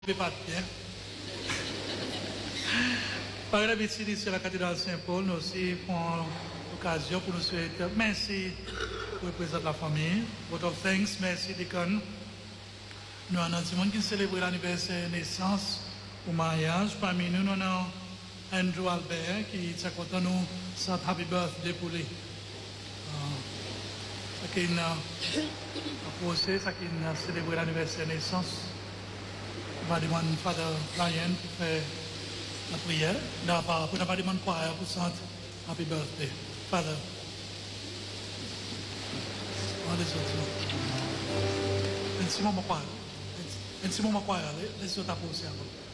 ne pas bien. Par l'habitude ici à la cathédrale Saint-Paul, nous aussi prenons l'occasion pour nous souhaiter merci pour représenter la famille. Vote of thanks, merci Deacon. Nous avons un monde qui célèbre l'anniversaire de naissance ou mariage. Parmi nous, nous avons Andrew Albert qui est content de nous souhaiter happy birthday pour lui. Ça qui a posé, ça qui a célébré l'anniversaire de naissance. On va demander Father Ryan pour faire la prière. Pour ne pas demander choir pour chanter happy birthday. Father. On les autres. Merci mon choir. Merci mon choir. Laissez-moi t'apposer encore.